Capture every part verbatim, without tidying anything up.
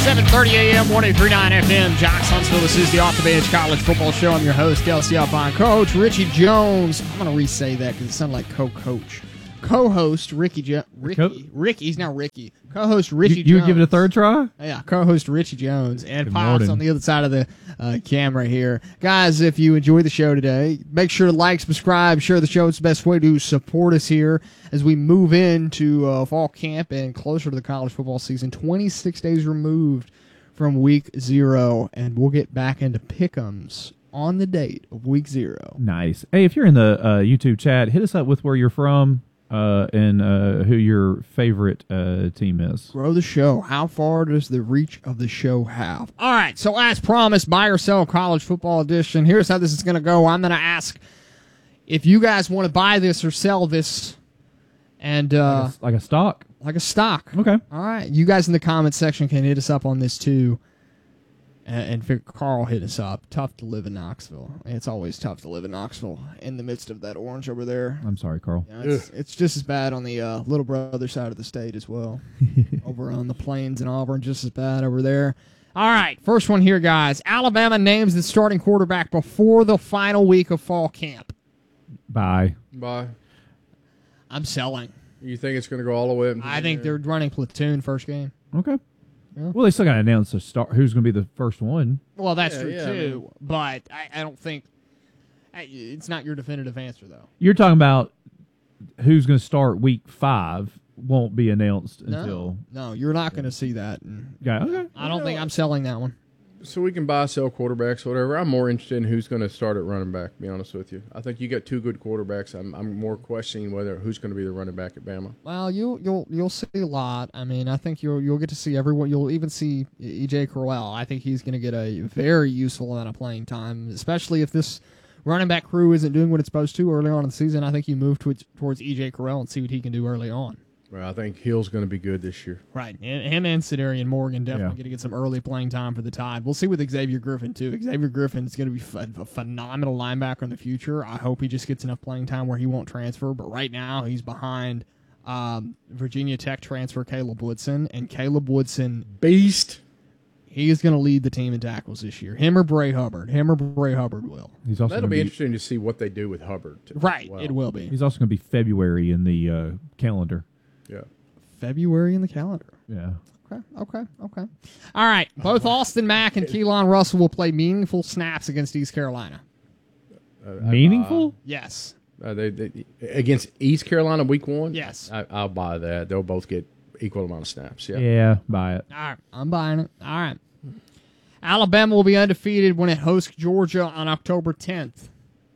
seven thirty a.m., one oh three point nine F M, Jocks Huntsville. This is the Off the Bench College Football Show. I'm your host, L C Alpine Coach Richie Jones. I'm going to re-say that because it sounded like co-coach. Co-host Ricky jo- Ricky. Co- Ricky. He's now Ricky. Co-host Richie you, Jones. You would give it a third try? Yeah, co-host Richie Jones. And Good Pops morning. on the other side of the uh, camera here. Guys, if you enjoy the show today, make sure to like, subscribe, share the show. It's the best way to support us here as we move into uh, fall camp and closer to the college football season. twenty-six days removed from week zero, and we'll get back into pick'ems on the date of week zero. Nice. Hey, if you're in the uh, YouTube chat, hit us up with where you're from uh, and uh, who your favorite uh, team is. Grow the show. How far does the reach of the show have? All right, so as promised, buy or sell college football edition. Here's how this is going to go. I'm going to ask if you guys want to buy this or sell this, and uh, Like a, like a stock? like a stock. Okay. All right, you guys in the comments section can hit us up on this too. And, and figure Carl hit us up. Tough to live in Knoxville. It's always tough to live in Knoxville in the midst of that orange over there. I'm sorry, Carl. Yeah, it's, it's just as bad on the uh, little brother side of the state as well. Over on the plains in Auburn, just as bad over there. All right, first one here, guys. Alabama names the starting quarterback before the final week of fall camp. Bye. Bye. I'm selling. You think it's going to go all the way up? I think they're running platoon first game. Okay. Yeah. Well, they still got to announce the start. Who's going to be the first one? Well, that's Yeah, true, yeah, I too. mean- but I, I don't think I, it's not your definitive answer, though. You're talking about who's going to start week five won't be announced No, until. no, you're not going to see that. And Yeah. Okay. I don't You think know, I'm selling that one. So we can buy, sell quarterbacks, whatever. I'm more interested in who's going to start at running back, to be honest with you. I think you got two good quarterbacks. I'm, I'm more questioning whether who's going to be the running back at Bama. Well, you you'll you'll see a lot. I mean, I think you'll you'll get to see everyone. You'll even see E J Crowell. I think he's going to get a very useful amount of playing time, especially if this running back crew isn't doing what it's supposed to early on in the season. I think you move towards towards E J Crowell and see what he can do early on. Well, I think Hill's going to be good this year. Right, and him and Sidarian Morgan definitely Yeah. going to get some early playing time for the Tide. We'll see with Xavier Griffin too. Xavier Griffin is going to be ph- a phenomenal linebacker in the future. I hope he just gets enough playing time where he won't transfer. But right now he's behind um, Virginia Tech transfer Caleb Woodson, and Caleb Woodson, Beast. he is going to lead the team in tackles this year. Him or Bray Hubbard. Him or Bray Hubbard will. He's also That'll gonna be be, interesting to see what they do with Hubbard. too, as Right, well. it will be. He's also going to be February in the uh, calendar. Yeah. February in the calendar. Yeah. Okay, okay, okay. All right, both Austin Mack and Keelan Russell will play meaningful snaps against East Carolina. Uh, Meaningful? Yes. Uh, they, they, against East Carolina week one? Yes. I, I'll buy that. They'll both get equal amount of snaps. Yeah. Yeah. Buy it. All right, I'm buying it. All right. Alabama will be undefeated when it hosts Georgia on October tenth.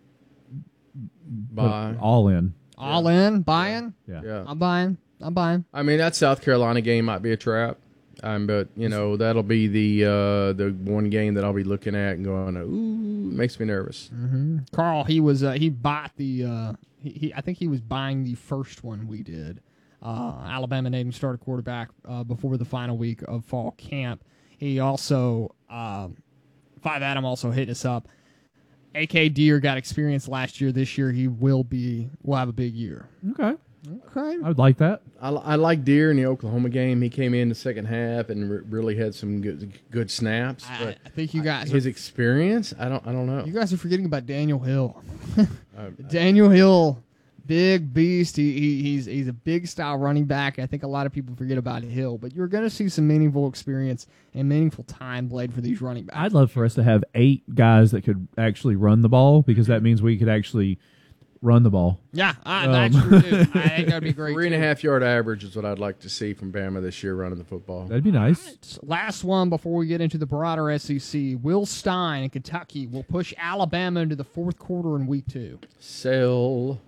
Buy. All in. All in, buying? Yeah. Yeah. I'm buying. I'm buying. I mean, that South Carolina game might be a trap. Um, but, you know, that'll be the uh, the one game that I'll be looking at and going, ooh, makes me nervous. Mm-hmm. Carl, he was uh, he bought the uh, he, he I think he was buying the first one we did. Uh, Alabama named started quarterback uh, before the final week of fall camp. He also uh, Five Adam also hit us up. A K Deer got experience last year. This year he will be will have a big year. Okay. Okay. I would like that. I, I like Deere in the Oklahoma game. He came in the second half and re- really had some good good snaps. I, But I think you guys his are, experience, I don't I don't know. you guys are forgetting about Daniel Hill. Uh, Daniel Hill, big beast. He, he he's he's a big style running back. I think a lot of people forget about Hill, but you're going to see some meaningful experience and meaningful time played for these running backs. I'd love for us to have eight guys that could actually run the ball because that means we could actually run the ball. yeah, I, Um. that's true too. I think that'd be great. Three and a too. half yard average is what I'd like to see from Bama this year running the football. That'd be nice. Last one before we get into the broader S E C. Will Stein in Kentucky will push Alabama into the fourth quarter in week two. Sell.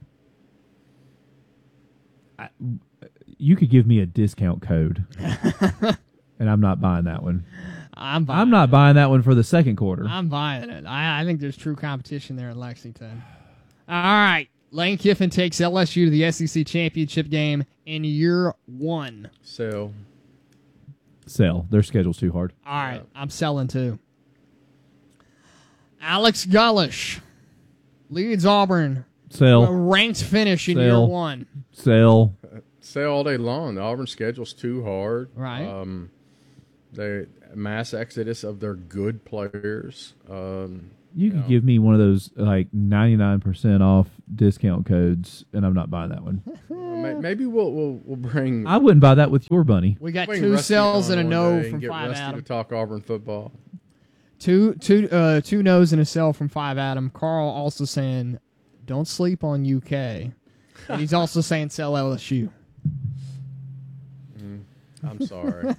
You could give me a discount code, and I'm not buying that one. I'm buying I'm not buying that one for the second quarter. I'm buying it. I, I think there's true competition there in Lexington. All right. Lane Kiffin takes L S U to the S E C championship game in year one. Sell. Sell. Their schedule's too hard. All right. I'm selling too. Alex Gullish leads Auburn to a Sell. ranked finish in year Sell. one. Sell. Sell all day long. The Auburn schedule's too hard. Right. Um, they mass exodus of their good players. Um, You could know. give me one of those like ninety-nine percent off discount codes, and I'm not buying that one. May- Maybe we'll we'll, we'll bring. I wouldn't buy that with your bunny. We got bring two Rusty cells on and a one no day from and get five Rusty Adam. to talk Auburn football. Two two uh two no's and a cell from five Adam. Carl also saying, don't sleep on U K. And he's also saying sell L S U. I'm sorry.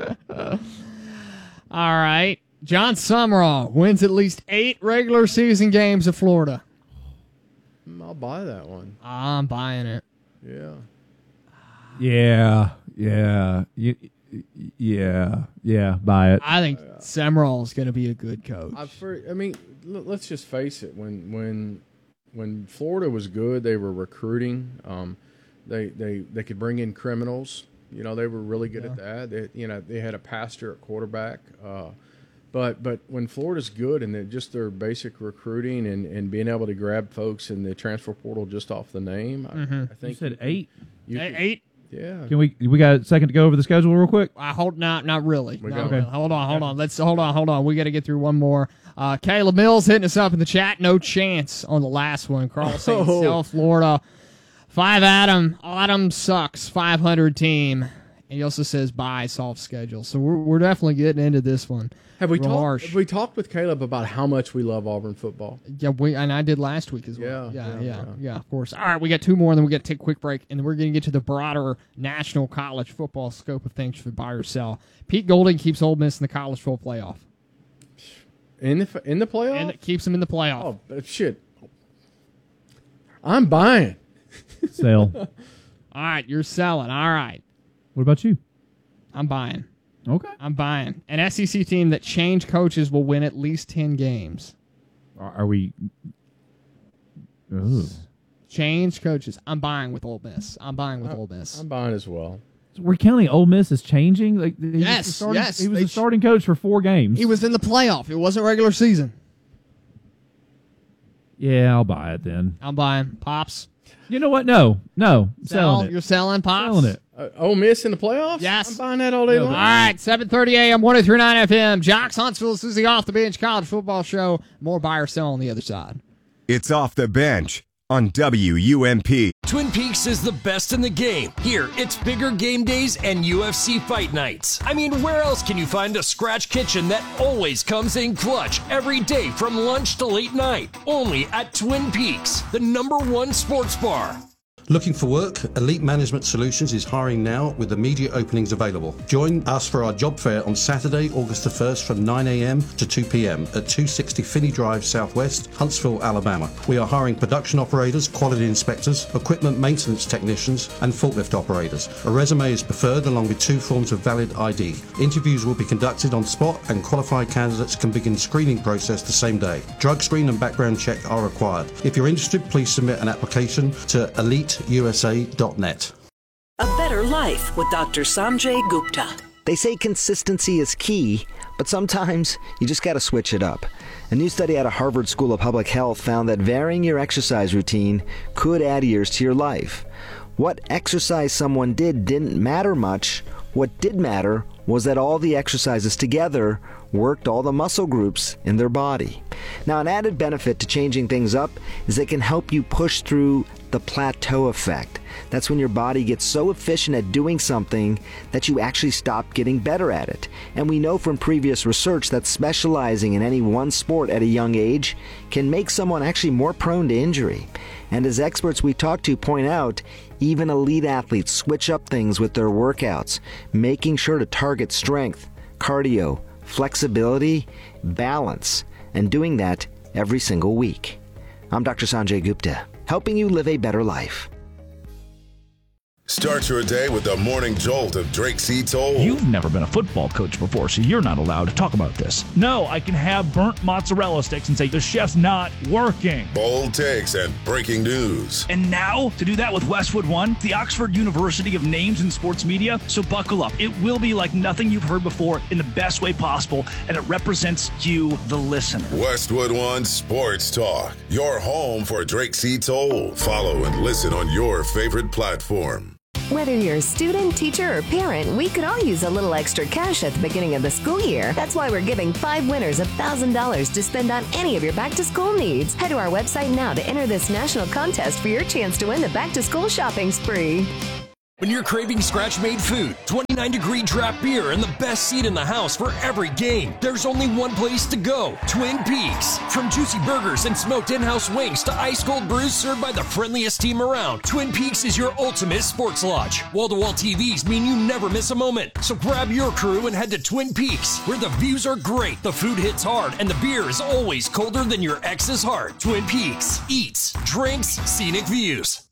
All right. John Summerall wins at least eight regular season games at Florida. Mm, I'll buy that one. I'm buying it. Yeah. Yeah, yeah, y- y- yeah, yeah. Buy it. I think Summerall is going to be a good coach. I, for, I mean, l- let's just face it. When when when Florida was good, they were recruiting. Um, they they they could bring in criminals. You know, they were really good Yeah. at that. They, you know, they had a pastor at quarterback. Uh, but but when Florida's good and they're just their basic recruiting and, and being able to grab folks in the transfer portal just off the name, I, I You think said eight. you Hey, could- eight? Yeah. Can we? We got a second to go over the schedule real quick. I hold not not really. We Not got- really. Okay. Hold on, hold on. Let's hold on, hold on. We got to get through one more. Uh, Caleb Mills hitting us up in the chat. No chance on the last one. Carl saying Oh. South Florida. Five Adam. Adam sucks. five hundred team. And he also says bye soft schedule. So we're we're definitely getting into this one. Have we Real talked? harsh. Have we talked with Caleb about how much we love Auburn football? Yeah, we and I did last week as well. Yeah, Yeah, yeah, yeah, yeah, yeah. of course. All right, we got two more, and then we got to take a quick break, and then we're going to get to the broader national college football scope of things for buy or sell. Pete Golding keeps Ole Miss in the college football playoff, In the f- in the playoff? and it keeps them in the playoff. Oh but shit! I'm buying. Sell. All right, you're selling. All right, What about you? I'm buying. Okay. I'm buying. An S E C team that changed coaches will win at least ten games. Are, are we? Ooh. Change coaches. I'm buying with Ole Miss. I'm buying with Ole Miss. I'm buying as well. So we're counting Ole Miss as changing. Like he was Yes, the starting, yes, He was they the ch- starting coach for four games. He was in the playoff. It wasn't regular season. Yeah, I'll buy it then. I'm buying. Pops. You know what? No, no, Sell. selling it. You're selling, Pops? Selling it. Uh, Ole Miss in the playoffs? Yes. I'm buying that all day No, long. All right, seven thirty a.m., one oh three point nine F M. Jocks Huntsville, Susie Off the Bench College Football Show. More buy or sell on the other side. It's Off the Bench on W U M P. Twin Peaks is the best in the game. Here, it's bigger game days and U F C fight nights. I mean, where else can you find a scratch kitchen that always comes in clutch every day from lunch to late night? Only at Twin Peaks, the number one sports bar. Looking for work? Elite Management Solutions is hiring now with immediate openings available. Join us for our job fair on Saturday, August the first from nine a.m. to two p.m. at two sixty Finney Drive Southwest, Huntsville, Alabama. We are hiring production operators, quality inspectors, equipment maintenance technicians, and forklift operators. A resume is preferred along with two forms of valid I D. Interviews will be conducted on spot and qualified candidates can begin screening process the same day. Drug screen and background check are required. If you're interested, please submit an application to elite U S A dot net. A better life with Doctor Sanjay Gupta. They say consistency is key, but sometimes you just gotta switch it up. A new study out of Harvard School of Public Health found that varying your exercise routine could add years to your life. What exercise someone did didn't matter much. What did matter was that all the exercises together worked all the muscle groups in their body. Now, an added benefit to changing things up is it can help you push through the plateau effect. That's when your body gets so efficient at doing something that you actually stop getting better at it. And we know from previous research that specializing in any one sport at a young age can make someone actually more prone to injury. And as experts we talk to point out, even elite athletes switch up things with their workouts, making sure to target strength, cardio, flexibility, balance, and doing that every single week. I'm Doctor Sanjay Gupta, helping you live a better life. Start your day with the morning jolt of Drake C. Toll. You've never been a football coach before, so you're not allowed to talk about this. No, I can have burnt mozzarella sticks and say the chef's not working. Bold takes and breaking news. And now, to do that with Westwood One, the Oxford University of names in sports media, so buckle up. It will be like nothing you've heard before in the best way possible, and it represents you, the listener. Westwood One Sports Talk, your home for Drake C. Toll. Follow and listen on your favorite platform. Whether you're a student, teacher, or parent, we could all use a little extra cash at the beginning of the school year. That's why we're giving five winners one thousand dollars to spend on any of your back-to-school needs. Head to our website now to enter this national contest for your chance to win the back-to-school shopping spree. When you're craving scratch-made food, twenty-nine degree draft beer, and the best seat in the house for every game, there's only one place to go, Twin Peaks. From juicy burgers and smoked in-house wings to ice-cold brews served by the friendliest team around, Twin Peaks is your ultimate sports lodge. Wall-to-wall T Vs mean you never miss a moment. So grab your crew and head to Twin Peaks, where the views are great, the food hits hard, and the beer is always colder than your ex's heart. Twin Peaks. Eats, drinks, scenic views.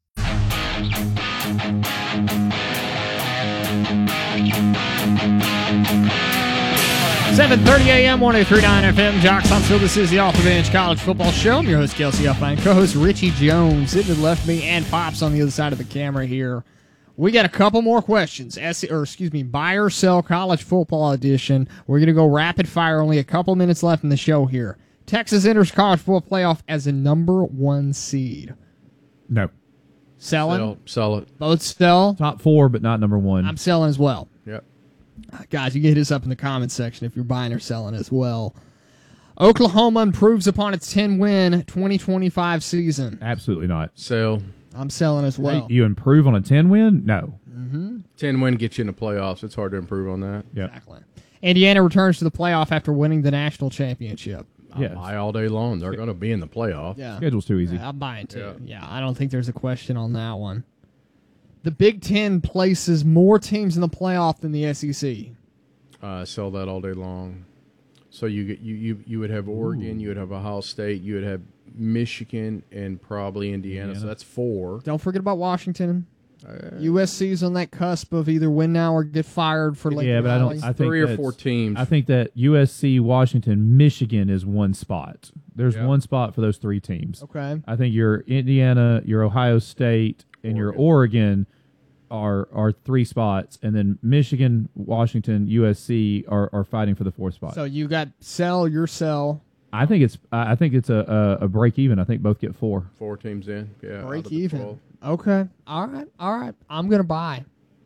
seven thirty a.m., one oh three point nine F M, Jocks Huntsville. This is the Off the Bench College Football Show. I'm your host, Kelsey Huffine, co-host Richie Jones, sitting to the left of me, and Pops on the other side of the camera here. We got a couple more questions, S- or excuse me, buy or sell college football edition. We're going to go rapid fire, only a couple minutes left in the show here. Texas enters college football playoff as a number one seed. No. Selling? Sell, sell it. Both sell? Top four, but not number one. I'm selling as well. Yep. Guys, you can hit us up in the comments section if you're buying or selling as well. Oklahoma improves upon its ten-win twenty twenty-five season. Absolutely not. Sell. I'm selling as well. You improve on a ten-win? No. Mm-hmm. ten-win gets you in the playoffs. It's hard to improve on that. Yep. Exactly. Indiana returns to the playoff after winning the national championship. Yeah, buy all day long. They're going to be in the playoff. Yeah. Schedule's too easy. Yeah, I'm buying too. Yeah. yeah, I don't think there's a question on that one. The Big Ten places more teams in the playoff than the S E C. Uh, sell that all day long. So you get you you, you would have Oregon, Ooh. You would have Ohio State, you would have Michigan, and probably Indiana. Indiana. So that's four. Don't forget about Washington. Uh, U S C's on that cusp of either win now or get fired for late. Yeah, but I don't. I think three or four teams. I think that U S C, Washington, Michigan is one spot. There's yeah. one spot for those three teams. Okay. I think your Indiana, your Ohio State, and Oregon. your Oregon are are three spots, and then Michigan, Washington, U S C are, are fighting for the fourth spot. So you got sell your sell. I think it's I think it's a, a, a break even. I think both get four. Four teams in. Yeah. Break even. Okay. All right. All right. I'm gonna buy.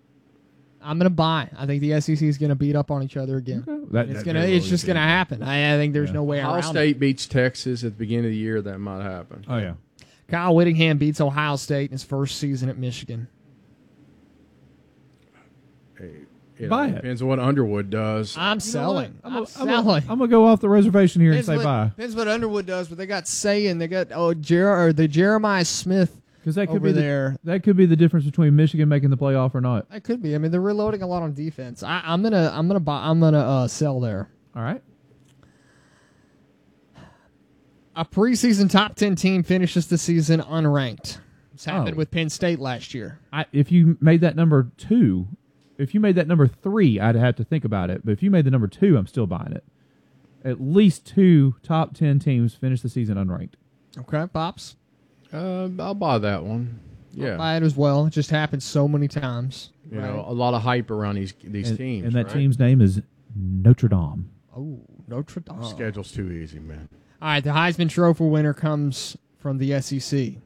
I'm gonna buy. I think the S E C is gonna beat up on each other again. Okay. That, it's that gonna. It's just gonna happen. I, I think there's yeah. no way Ohio around State it. beats Texas at the beginning of the year. That might happen. Oh yeah. Kyle Whittingham beats Ohio State in his first season at Michigan. Hey, you buy know, it. Depends on what Underwood does. I'm selling. I'm, I'm, a, selling. I'm gonna go off the reservation here Depends and say what, bye. Depends what Underwood does, but they got saying they got oh Jer- or the Jeremiah Smith because that could over be the, there. That could be the difference between Michigan making the playoff or not. That could be. I mean, they're reloading a lot on defense. I, I'm gonna I'm gonna buy. I'm gonna uh, sell there. All right. A preseason top ten team finishes the season unranked. This happened Oh. with Penn State last year. I, if you made that number two, if you made that number three, I'd have to think about it. But if you made the number two, I'm still buying it. At least two top ten teams finish the season unranked. Okay, Pops. Uh, I'll buy that one. Yeah. I'll buy it as well. It just happens so many times. You right? know, a lot of hype around these these and, teams. And that right? team's name is Notre Dame. Oh, Notre Dame. Schedule's too easy, man. All right, the Heisman Trophy winner comes from the S E C.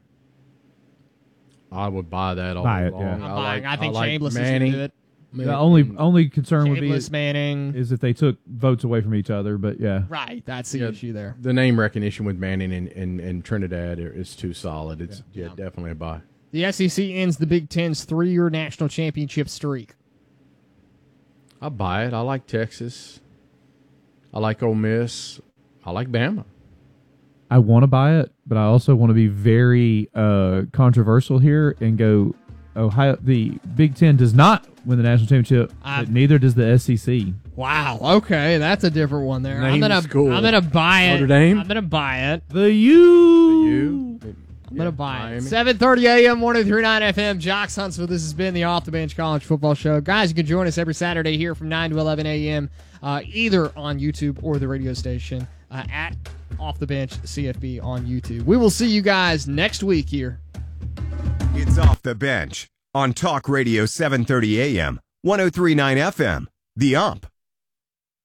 I would buy that all Buy day it, long. yeah. I'm I buying. like, I think I like Chambliss Manning. is going to do it. The only only concern would be Chambliss, is, Manning. is if they took votes away from each other. But yeah, Right, that's the Yeah, issue there. The name recognition with Manning and, and, and Trinidad is too solid. It's yeah, Yeah. definitely a buy. The S E C ends the Big Ten's three-year national championship streak. I buy it. I like Texas. I like Ole Miss. I like Bama. I want to buy it, but I also want to be very uh, controversial here and go. Ohio, the Big Ten does not win the national championship, I- but neither does the S E C. Wow. Okay, that's a different one there. I'm Name gonna. the school. I'm gonna buy it. Notre Dame? I'm gonna buy it. The U. You? I'm gonna buy it. seven thirty a.m. one oh three point nine F M. Jocks Huntsville. This has been the Off the Bench College Football Show, guys. You can join us every Saturday here from nine to eleven a.m. Uh, either on YouTube or the radio station uh, at Off the Bench C F B on YouTube. We will see you guys next week here. It's Off the Bench on Talk Radio seven thirty A M, one oh three point nine F M. The Ump.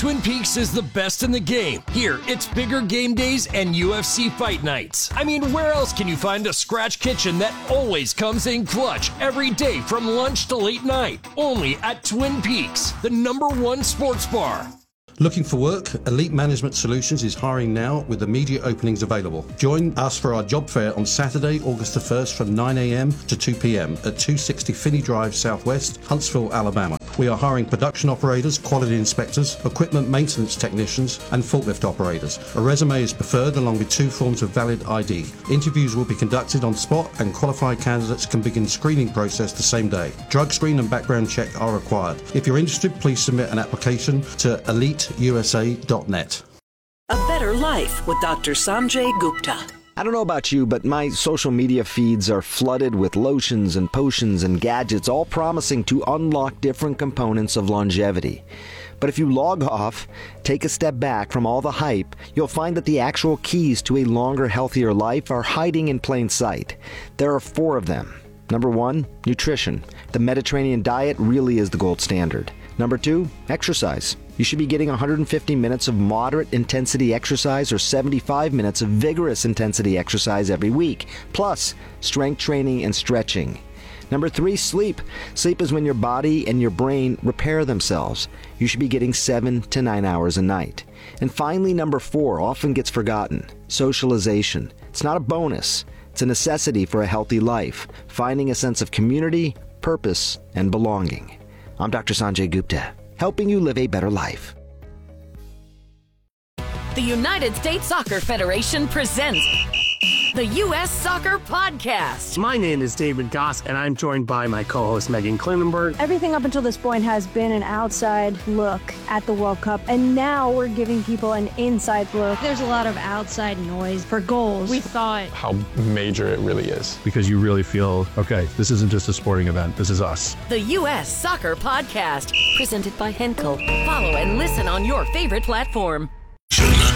Twin Peaks is the best in the game. Here, it's bigger game days and U F C fight nights. I mean, where else can you find a scratch kitchen that always comes in clutch every day from lunch to late night? Only at Twin Peaks, the number one sports bar. Looking for work? Elite Management Solutions is hiring now with immediate openings available. Join us for our job fair on Saturday, August the first from nine a.m. to two p.m. at two sixty Finney Drive Southwest, Huntsville, Alabama. We are hiring production operators, quality inspectors, equipment maintenance technicians, and forklift operators. A resume is preferred along with two forms of valid I D. Interviews will be conducted on spot and qualified candidates can begin screening process the same day. Drug screen and background check are required. If you're interested, please submit an application to elite u s a dot net. A Better Life with Doctor Sanjay Gupta. I don't know about you, but my social media feeds are flooded with lotions and potions and gadgets, all promising to unlock different components of longevity. But if you log off, take a step back from all the hype, you'll find that the actual keys to a longer, healthier life are hiding in plain sight. There are four of them. Number one, nutrition. The Mediterranean diet really is the gold standard. Number two, exercise. You should be getting one hundred fifty minutes of moderate intensity exercise or seventy-five minutes of vigorous intensity exercise every week, plus strength training and stretching. Number three, sleep. Sleep is when your body and your brain repair themselves. You should be getting seven to nine hours a night. And finally, number four, often gets forgotten, socialization. It's not a bonus. It's a necessity for a healthy life, finding a sense of community, purpose, and belonging. I'm Doctor Sanjay Gupta, helping you live a better life. The United States Soccer Federation presents the U S Soccer Podcast. My name is David Goss, and I'm joined by my co-host Megan Klinenberg. Everything up until this point has been an outside look at the World Cup, and now we're giving people an inside look. There's a lot of outside noise for goals. We thought how major it really is. Because you really feel, okay, this isn't just a sporting event, this is us. The U S Soccer Podcast, presented by Henkel. Follow and listen on your favorite platform.